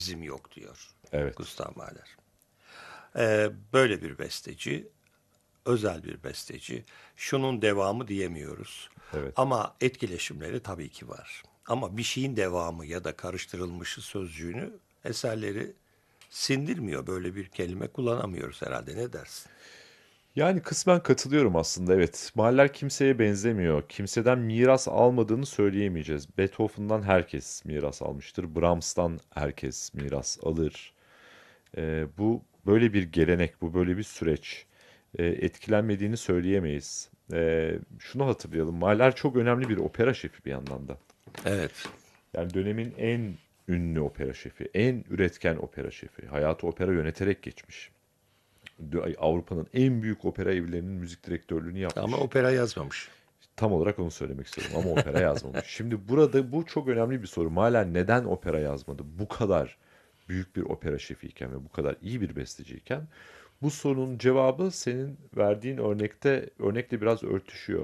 bizim yok diyor Evet. Gustav Mahler. Böyle bir besteci, özel bir besteci. Şunun devamı diyemiyoruz. Evet. Ama etkileşimleri tabii ki var. Ama bir şeyin devamı ya da karıştırılmışı sözcüğünü eserleri sindirmiyor. Böyle bir kelime kullanamıyoruz herhalde. Ne dersin? Yani kısmen katılıyorum aslında, evet. Mahler kimseye benzemiyor. Kimseden miras almadığını söyleyemeyeceğiz. Beethoven'dan herkes miras almıştır. Brahms'tan herkes miras alır. Bu böyle bir gelenek, bu böyle bir süreç. Etkilenmediğini söyleyemeyiz. Şunu hatırlayalım. Mahler çok önemli bir opera şefi bir yandan da. Evet. Yani dönemin en ünlü opera şefi, en üretken opera şefi. Hayatı opera yöneterek geçmiş. Avrupa'nın en büyük opera evlerinin müzik direktörlüğünü Ama yapmış. opera yazmamış. Tam olarak onu söylemek istiyorum ama opera yazmamış. Şimdi burada bu çok önemli bir soru. Mahler neden opera yazmadı? Bu kadar büyük bir opera şefiyken ve bu kadar iyi bir besteciyken bu sorunun cevabı senin verdiğin örnekle biraz örtüşüyor.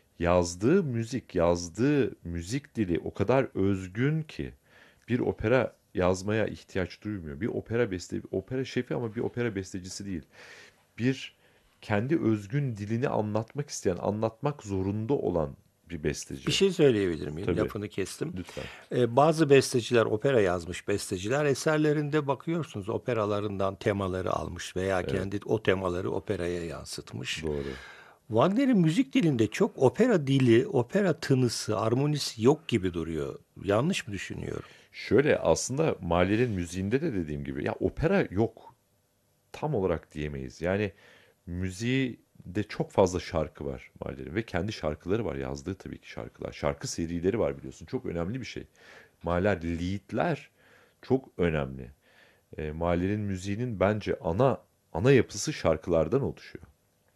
Yazdığı müzik dili o kadar özgün ki bir opera yazmaya ihtiyaç duymuyor. Opera şefi ama bir opera bestecisi değil. Bir kendi özgün dilini anlatmak isteyen, anlatmak zorunda olan bir Bir besteci. şey söyleyebilir miyim? Tabii, Lafını kestim. lütfen. Bazı besteciler, opera yazmış besteciler eserlerinde bakıyorsunuz operalarından temaları almış veya Evet, kendi o temaları operaya yansıtmış. doğru. Wagner'in müzik dilinde çok opera dili, opera tınısı, armonisi yok gibi duruyor. Yanlış mı düşünüyorum? Şöyle aslında Mahler'in müziğinde de dediğim gibi ya opera yok tam olarak diyemeyiz. Yani müziği de çok fazla şarkı var Mahler'in ve kendi şarkıları var, yazdığı tabii ki şarkılar. Şarkı serileri var biliyorsun. Çok önemli bir şey. Mahler liedler çok önemli. Mahler'in müziğinin bence ana yapısı şarkılardan oluşuyor.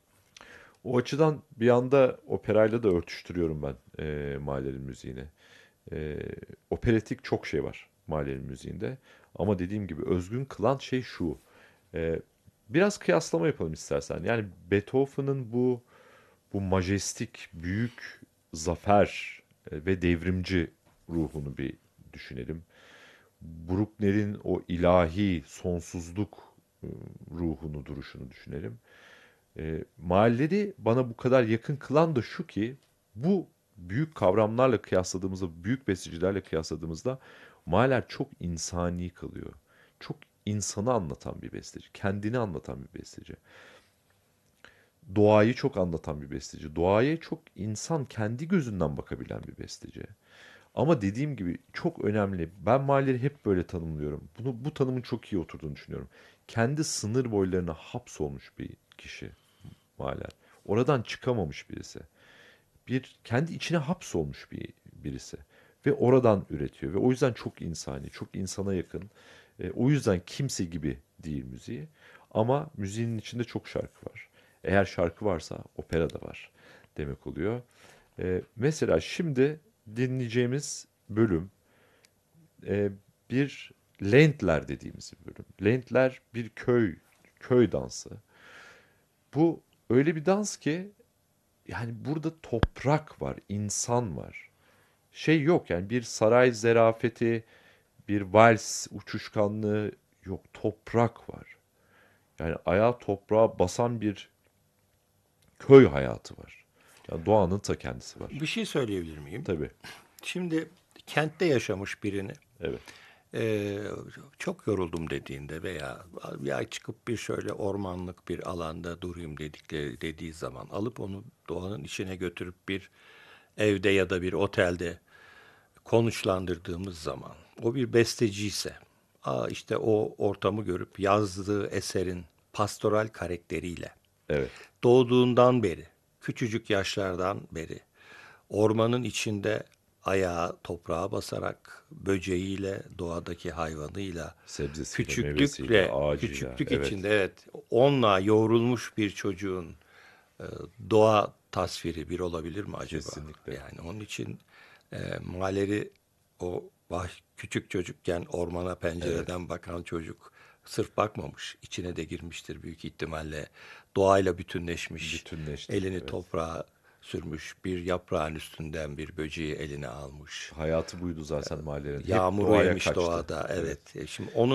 O açıdan bir anda operayla da örtüştürüyorum ben Mahler'in müziğini. E, Operatik çok şey var Mahler'in müziğinde. Ama dediğim gibi özgün kılan şey şu. E, Biraz kıyaslama yapalım istersen. Yani Beethoven'ın bu majestik, büyük zafer ve devrimci ruhunu bir düşünelim. Bruckner'in o ilahi sonsuzluk e, ruhunu, duruşunu düşünelim. Mahalleri bana bu kadar yakın kılan da şu ki bu büyük kavramlarla kıyasladığımızda, büyük bestecilerle kıyasladığımızda Mahler çok insani kalıyor. Çok insanı anlatan bir besteci, kendini anlatan bir besteci. Doğayı çok anlatan bir besteci. Doğaya çok insan kendi gözünden bakabilen bir besteci. Ama dediğim gibi çok önemli. Ben Mahler'i hep böyle tanımlıyorum. Bu tanımın çok iyi oturduğunu düşünüyorum. Kendi sınır boylarına hapsolmuş bir kişi. Mahler. Oradan çıkamamış birisi. Kendi içine hapsolmuş birisi. Ve oradan üretiyor. Ve o yüzden çok insani, çok insana yakın. O yüzden kimse gibi değil müziği. Ama müziğin içinde çok şarkı var. Eğer şarkı varsa opera da var demek oluyor. Mesela şimdi dinleyeceğimiz bölüm e, bir Ländler dediğimiz bir bölüm. Ländler bir köy dansı. Bu öyle bir dans ki yani burada toprak var, insan var. Şey yok yani bir saray zerafeti, bir vals uçuşkanlığı yok. Toprak var. Yani ayağı toprağa basan bir köy hayatı var. Yani doğanın ta kendisi var. Bir şey söyleyebilir miyim? Tabii. Şimdi kentte yaşamış birini Evet. Ee, çok yoruldum dediğinde veya ya çıkıp bir şöyle ormanlık bir alanda durayım dediği zaman alıp onu doğanın içine götürüp bir evde ya da bir otelde konuşlandırdığımız zaman o bir besteci ise işte o ortamı görüp yazdığı eserin pastoral karakteriyle Evet. doğduğundan beri küçücük yaşlardan beri ormanın içinde ayağı toprağa basarak böceğiyle, doğadaki hayvanıyla, Sebzesiyle, meyvesiyle, ağacıyla. küçüklük Evet. içinde evet, onunla yoğrulmuş bir çocuğun e, doğa tasviri bir olabilir mi acaba? Kesinlikle. Yani onun için Mahler'i o küçük çocukken ormana Evet. pencereden bakan çocuk sırf bakmamış, içine de girmiştir büyük ihtimalle. Doğayla bütünleşmiş, Bütünleşti. elini Evet. toprağa sürmüş, bir yaprağın üstünden bir böceği eline almış. Hayatı buydu zaten Mahler'in. Hep Yağmuru doğaya yemiş kaçtı. doğada, Evet. evet. Şimdi onun